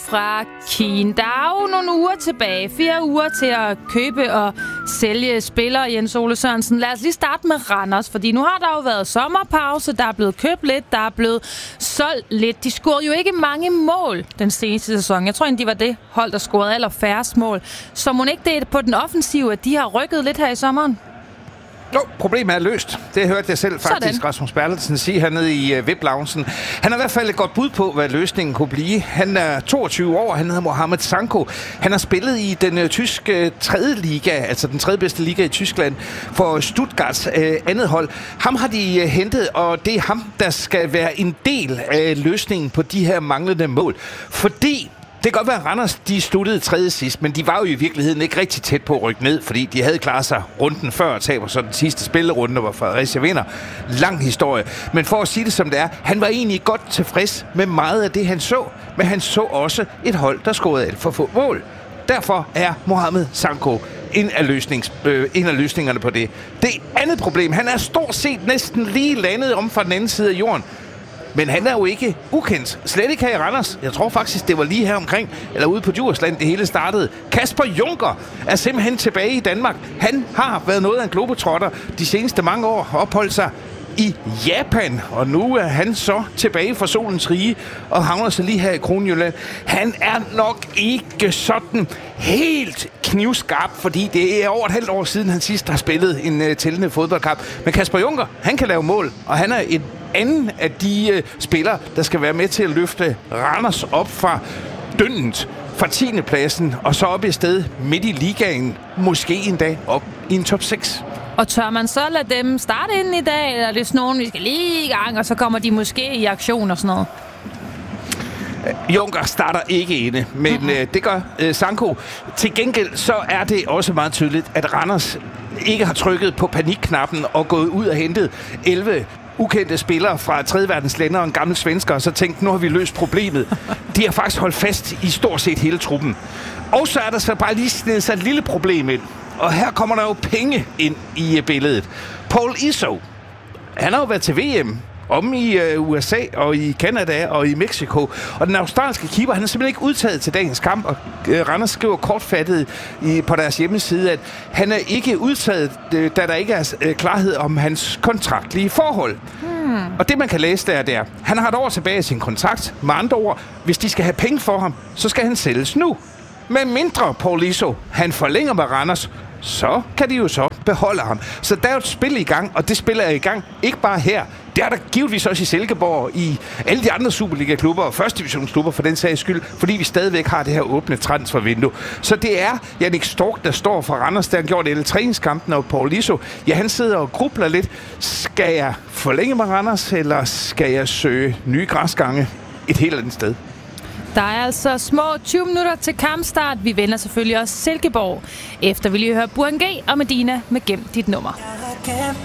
fra Kien. Der er jo nogle uger tilbage. 4 uger til at købe og sælge spillere, Jens Ole Sørensen. Lad os lige starte med Randers, fordi nu har der jo været sommerpause. Der er blevet købt lidt, der er blevet solgt lidt. De scorede jo ikke mange mål den seneste sæson. Jeg tror egentlig, de var det hold, der scorede allerfærrest mål. Så må ikke det er på den offensive, at de har rykket lidt her i sommeren? Jo, problemet er løst. Det hørte jeg selv faktisk Sådan. Rasmus Bertelsen sige hernede i VIP-loungen. Han har i hvert fald et godt bud på, hvad løsningen kunne blive. Han er 22 år, han hedder Mohamed Sanko. Han har spillet i den tyske 3. liga, altså den 3. bedste liga i Tyskland, for Stuttgarts andet hold. Ham har de hentet, og det er ham, der skal være en del af løsningen på de her manglende mål. Fordi det kan godt være, at Randers de sluttede 3. sidst, men de var jo i virkeligheden ikke rigtig tæt på at rykke ned, fordi de havde klaret sig runden før og taber så den sidste spillerunde, hvor Fredericia vinder. Lang historie. Men for at sige det som det er, han var egentlig godt tilfreds med meget af det, han så, men han så også et hold, der scorede alt for få mål. Derfor er Mohamed Sanko en af løsningerne på det. Det andet problem, han er stort set næsten lige landet om fra den anden side af jorden. Men han er jo ikke ukendt. Slet ikke her i Randers. Jeg tror faktisk, det var lige her omkring, eller ude på Djursland, det hele startede. Kasper Junker er simpelthen tilbage i Danmark. Han har været noget af en globetrotter de seneste mange år, opholdt sig i Japan, og nu er han så tilbage fra solens rige og havner så lige her i Kronjylland. Han er nok ikke sådan helt knivskarp, fordi det er over et halvt år siden, han sidst har spillet en tællende fodboldkamp. Men Kasper Junker, han kan lave mål, og han er en anden af de spillere, der skal være med til at løfte Randers op fra dyndet, fra 10. pladsen, og så op i sted midt i ligaen, måske en dag op i en top 6. Og tør man så lade dem starte inden i dag, eller er det sådan nogen, vi skal lige i gang, og så kommer de måske i aktion og sådan noget? Junker starter ikke inde, men det gør Sanko. Til gengæld så er det også meget tydeligt, at Randers ikke har trykket på panikknappen og gået ud og hentet 11 ukendte spillere fra 3. verdens lande og en gammel svensker, og så tænkte, nu har vi løst problemet. De har faktisk holdt fast i stort set hele truppen. Og så er der så bare lige snedet sig et lille problem ind. Og her kommer der jo penge ind i billedet. Paul Iso, han har jo været til VM om i USA og i Canada og i Mexico. Og den australske keeper, han er simpelthen ikke udtaget til dagens kamp, og Randers skriver kortfattet på deres hjemmeside, at han er ikke udtaget, da der ikke er klarhed om hans kontraktlige forhold. Og det, man kan læse der, han har et år tilbage i sin kontrakt. Med andre ord, hvis de skal have penge for ham, så skal han sælges nu. Med mindre Paul Iso, han forlænger med Randers, så kan de jo så beholde ham. Så der er jo et spil i gang, og det spiller er i gang ikke bare her. Det er der givetvis også i Silkeborg, i alle de andre Superliga-klubber og førstedivisionsklubber for den sags skyld, fordi vi stadigvæk har det her åbne transfervindue. Så det er Jannik Stork, der står for Randers, der har gjort alle træningskampen, og Paul Iso, ja, han sidder og grubler lidt. Skal jeg forlænge med Randers, eller skal jeg søge nye græsgange et helt andet sted? Der er altså små 20 minutter til kampstart. Vi vender selvfølgelig også Silkeborg. Efter vil I høre Burhan G og Medina med Gem dit nummer.